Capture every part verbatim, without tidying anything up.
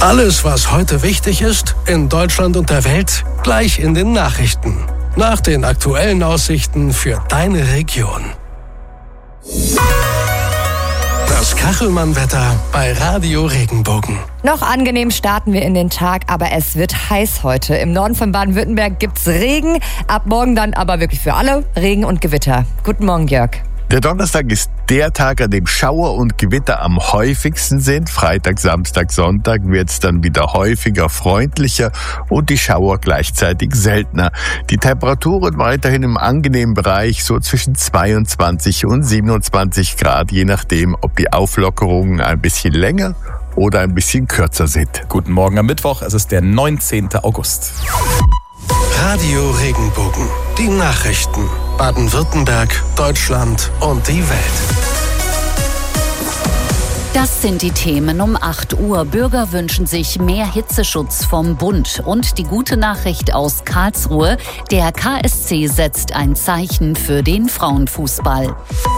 Alles, was heute wichtig ist, in Deutschland und der Welt, gleich in den Nachrichten. Nach den aktuellen Aussichten für deine Region. Das Kachelmann-Wetter bei Radio Regenbogen. Noch angenehm starten wir in den Tag, aber es wird heiß heute. Im Norden von Baden-Württemberg gibt's Regen, ab morgen dann aber wirklich für alle Regen und Gewitter. Guten Morgen, Jörg. Der Donnerstag ist der Tag, an dem Schauer und Gewitter am häufigsten sind. Freitag, Samstag, Sonntag wird es dann wieder häufiger, freundlicher und die Schauer gleichzeitig seltener. Die Temperaturen weiterhin im angenehmen Bereich, so zwischen zweiundzwanzig und siebenundzwanzig Grad, je nachdem, ob die Auflockerungen ein bisschen länger oder ein bisschen kürzer sind. Guten Morgen am Mittwoch, es ist der neunzehnten August. Radio Regenbogen, die Nachrichten. Baden-Württemberg, Deutschland und die Welt. Das sind die Themen um acht Uhr. Bürger wünschen sich mehr Hitzeschutz vom Bund. Und die gute Nachricht aus Karlsruhe: Der K S C setzt ein Zeichen für den Frauenfußball.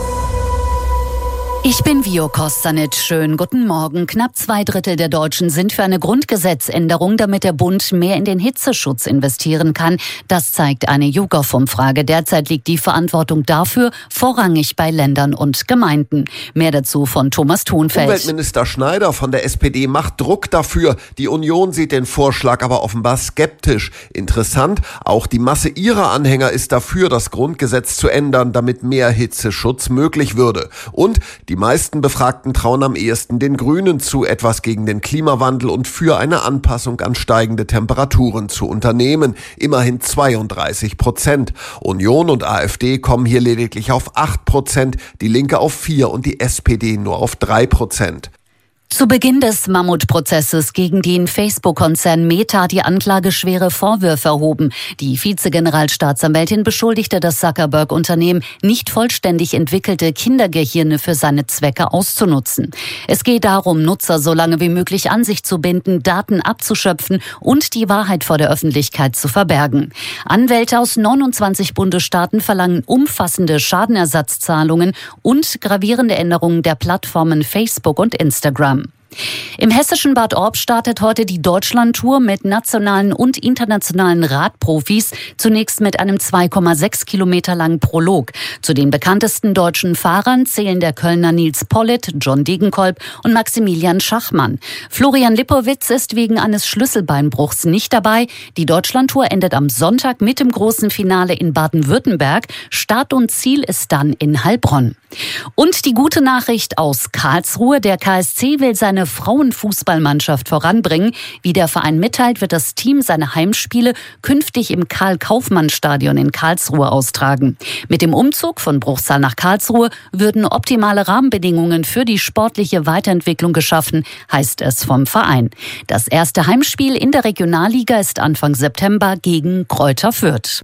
Ich bin Vio Kostanic. Schönen guten Morgen. Knapp zwei Drittel der Deutschen sind für eine Grundgesetzänderung, damit der Bund mehr in den Hitzeschutz investieren kann. Das zeigt eine YouGov-Umfrage. Derzeit liegt die Verantwortung dafür vorrangig bei Ländern und Gemeinden. Mehr dazu von Thomas Thunfeld. Umweltminister Schneider von der S P D macht Druck dafür. Die Union sieht den Vorschlag aber offenbar skeptisch. Interessant, auch die Masse ihrer Anhänger ist dafür, das Grundgesetz zu ändern, damit mehr Hitzeschutz möglich würde. Und die Die meisten Befragten trauen am ehesten den Grünen zu, etwas gegen den Klimawandel und für eine Anpassung an steigende Temperaturen zu unternehmen. Immerhin zweiunddreißig Prozent. Union und AfD kommen hier lediglich auf acht Prozent, die Linke auf vier und die S P D nur auf drei Prozent. Zu Beginn des Mammutprozesses gegen den Facebook-Konzern Meta hat die Anklage schwere Vorwürfe erhoben. Die Vizegeneralstaatsanwältin beschuldigte das Zuckerberg-Unternehmen, nicht vollständig entwickelte Kindergehirne für seine Zwecke auszunutzen. Es geht darum, Nutzer so lange wie möglich an sich zu binden, Daten abzuschöpfen und die Wahrheit vor der Öffentlichkeit zu verbergen. Anwälte aus neunundzwanzig Bundesstaaten verlangen umfassende Schadenersatzzahlungen und gravierende Änderungen der Plattformen Facebook und Instagram. Im hessischen Bad Orb startet heute die Deutschlandtour mit nationalen und internationalen Radprofis, zunächst mit einem zwei Komma sechs Kilometer langen Prolog. Zu den bekanntesten deutschen Fahrern zählen der Kölner Nils Politt, John Degenkolb und Maximilian Schachmann. Florian Lippowitz ist wegen eines Schlüsselbeinbruchs nicht dabei. Die Deutschlandtour endet am Sonntag mit dem großen Finale in Baden-Württemberg. Start und Ziel ist dann in Heilbronn. Und die gute Nachricht aus Karlsruhe: Der K S C will seine Frauenfußballmannschaft voranbringen. Wie der Verein mitteilt, wird das Team seine Heimspiele künftig im Karl-Kaufmann-Stadion in Karlsruhe austragen. Mit dem Umzug von Bruchsal nach Karlsruhe würden optimale Rahmenbedingungen für die sportliche Weiterentwicklung geschaffen, heißt es vom Verein. Das erste Heimspiel in der Regionalliga ist Anfang September gegen Greuther Fürth.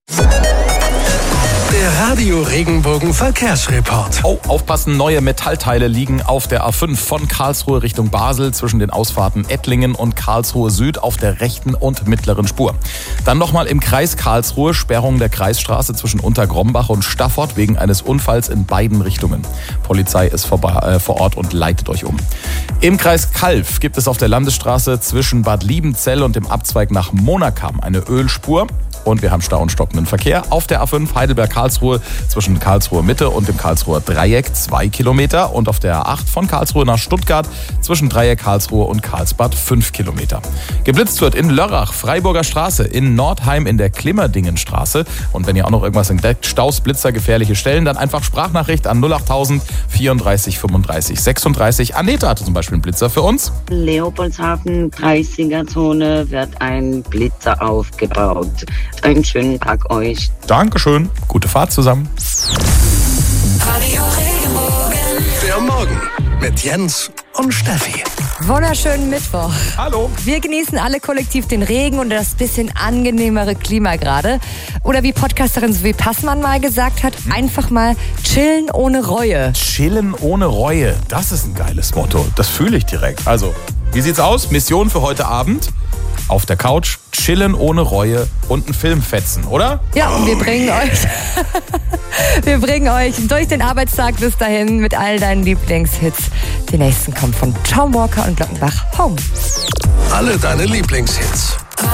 Der Radio Regenbogen Verkehrsreport. Oh, aufpassen, neue Metallteile liegen auf der A fünf von Karlsruhe Richtung Basel zwischen den Ausfahrten Ettlingen und Karlsruhe Süd auf der rechten und mittleren Spur. Dann nochmal im Kreis Karlsruhe Sperrung der Kreisstraße zwischen Untergrombach und Staffort wegen eines Unfalls in beiden Richtungen. Polizei ist vor, äh, vor Ort und leitet euch um. Im Kreis Calw gibt es auf der Landesstraße zwischen Bad Liebenzell und dem Abzweig nach Monakam eine Ölspur. Und wir haben Stau und stockenden Verkehr auf der A fünf Heidelberg-Karlsruhe zwischen Karlsruhe Mitte und dem Karlsruher Dreieck zwei Kilometer und auf der A acht von Karlsruhe nach Stuttgart zwischen Dreieck Karlsruhe und Karlsbad fünf Kilometer. Geblitzt wird in Lörrach, Freiburger Straße, in Nordheim in der Klimmerdingenstraße. Und wenn ihr auch noch irgendwas entdeckt, Staus, Blitzer, gefährliche Stellen, dann einfach Sprachnachricht an null achttausend vierunddreißig fünfunddreißig sechsunddreißig. Aneta hatte zum Beispiel einen Blitzer für uns. Leopoldshafen, dreißiger Zone wird ein Blitzer aufgebaut. Einen schönen Tag euch. Dankeschön. Gute Fahrt zusammen. Radio Regenbogen. Der Morgen mit Jens und Steffi. Wunderschönen Mittwoch. Hallo. Wir genießen alle kollektiv den Regen und das bisschen angenehmere Klima gerade. Oder wie Podcasterin Sophie Passmann mal gesagt hat, einfach mal chillen ohne Reue. Chillen ohne Reue. Das ist ein geiles Motto. Das fühle ich direkt. Also, wie sieht's aus? Mission für heute Abend? Auf der Couch, chillen ohne Reue und einen Film fetzen, oder? Ja, und wir bringen euch wir bringen euch durch den Arbeitstag bis dahin mit all deinen Lieblingshits. Die nächsten kommen von Tom Walker und Glockenbach. Home. Alle deine Lieblingshits.